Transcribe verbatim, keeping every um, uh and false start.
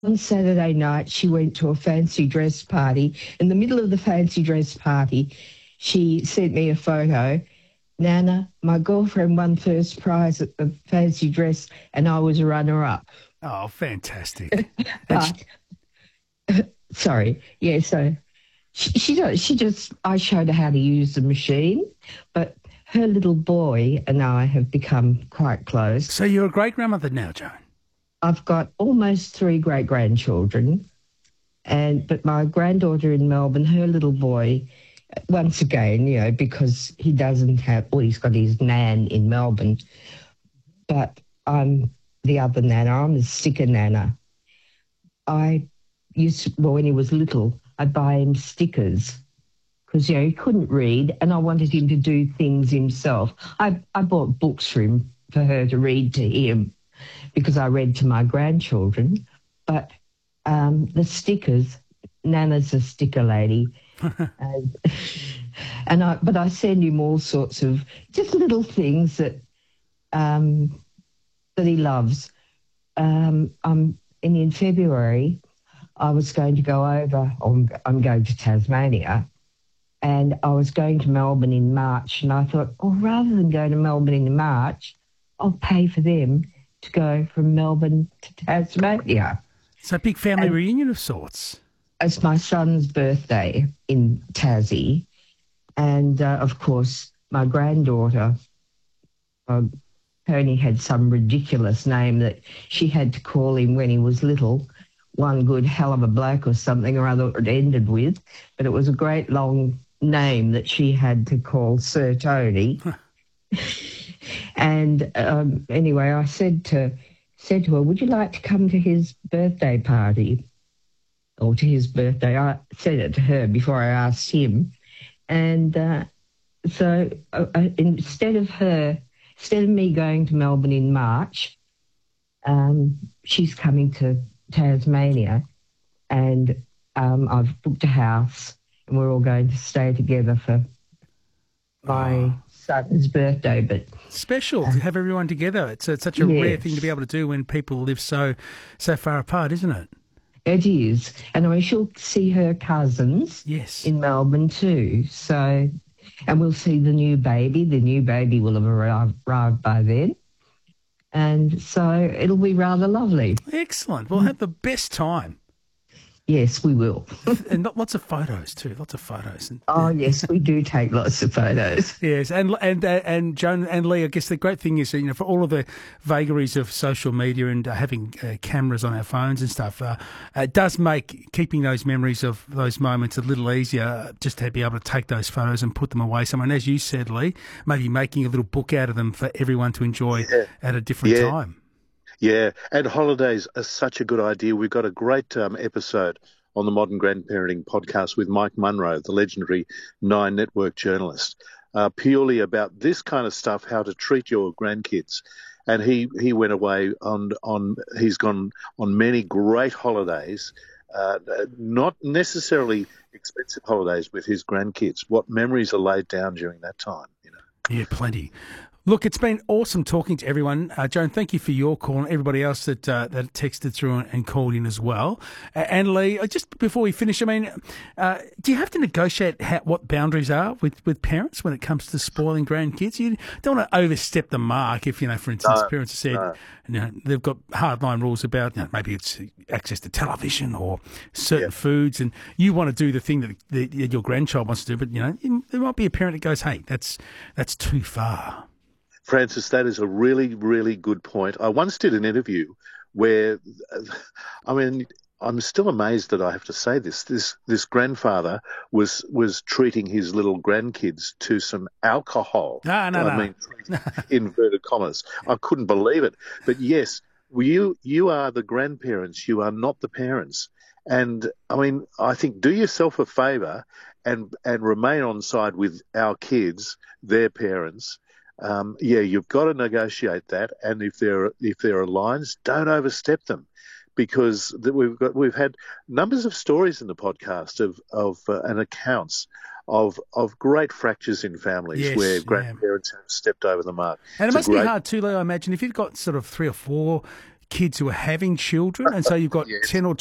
On Saturday night, she went to a fancy dress party. In the middle of the fancy dress party, she sent me a photo. Nana, my girlfriend won first prize at the fancy dress and I was a runner-up. Oh, fantastic. But, sorry, yeah, so she, she, don't- she just, I showed her how to use the machine, but her little boy and I have become quite close. So you're a great-grandmother now, Joan? I've got almost three great-grandchildren, and but my granddaughter in Melbourne, her little boy, once again, you know, because he doesn't have, well, he's got his nan in Melbourne, but I'm the other nana. I'm the sticker nana. I used to, well, when he was little, I'd buy him stickers because, you know, he couldn't read and I wanted him to do things himself. I, I bought books for him, for her to read to him because I read to my grandchildren. But um, the stickers, Nana's a sticker lady. and and I, but I send him all sorts of just little things that um, that he loves. Um, I'm, and in February, I was going to go over, I'm, I'm going to Tasmania, and I was going to Melbourne in March, and I thought, oh, rather than go to Melbourne in March, I'll pay for them to go from Melbourne to Tasmania. So a big family And reunion of sorts. it's my son's birthday in Tassie, and uh, of course, my granddaughter, uh, Tony, had some ridiculous name that she had to call him when he was little, one good hell of a bloke or something or other it ended with, but it was a great long name that she had to call Sir Tony. and um, anyway, I said to said to her, would you like to come to his birthday party? Or to his birthday. I said it to her before I asked him. And uh, so uh, uh, instead of her, instead of me going to Melbourne in March, um, she's coming to Tasmania, and um, I've booked a house and we're all going to stay together for my Oh. son's birthday. But Special to have everyone together. It's, it's such a rare Yes. thing to be able to do when people live so so far apart, isn't it? it is. And I shall see her cousins Yes. in Melbourne too. So, and we'll see the new baby. The new baby will have arrived, arrived by then. And so it'll be rather lovely. Excellent. We'll have the best time. Yes, we will. And lo- lots of photos too. Lots of photos. And, Oh, yes, we do take lots of photos. yes, and and uh, and Joan and Lee, I guess the great thing is, you know, for all of the vagaries of social media and uh, having uh, cameras on our phones and stuff, uh, it does make keeping those memories of those moments a little easier. uh, Just to be able to take those photos and put them away somewhere. And as you said, Lee, maybe making a little book out of them for everyone to enjoy Yeah. at a different Yeah. time. Yeah, and holidays are such a good idea. We've got a great um, episode on the Modern Grandparenting podcast with Mike Munro, the legendary Nine Network journalist, uh, purely about this kind of stuff, how to treat your grandkids. And he, he went away on on he's gone on many great holidays, uh, not necessarily expensive holidays with his grandkids. What memories are laid down during that time, you know? Yeah, plenty. Look, it's been awesome talking to everyone. Uh, Joan, thank you for your call and everybody else that uh, that texted through and, and called in as well. Uh, and Lee, uh, just before we finish, I mean, uh, do you have to negotiate how, what boundaries are with, with parents when it comes to spoiling grandkids? You don't want to overstep the mark if, you know, for instance, No, parents have said, no. you know, they've got hardline rules about, you know, maybe it's access to television or certain Yeah. foods, and you want to do the thing that the, your grandchild wants to do, but, you know, there might be a parent that goes, hey, that's that's too far. Francis, that is a really, really good point. I once did an interview where, I mean, I'm still amazed that I have to say this. This this grandfather was was treating his little grandkids to some alcohol. No, no, I no. mean, inverted commas. I couldn't believe it. But yes, you you are the grandparents. You are not the parents. And I mean, I think do yourself a favour and and remain on side with our kids, their parents. Um, yeah, you've got to negotiate that, and if there are, if there are lines, don't overstep them, because that we've got we've had numbers of stories in the podcast of of uh, and accounts of of great fractures in families Yes, where yeah. grandparents have stepped over the mark. And it It's a must be great- hard too, Leo, I imagine, if you've got sort of three or four kids who are having children, and so you've got Yes. ten or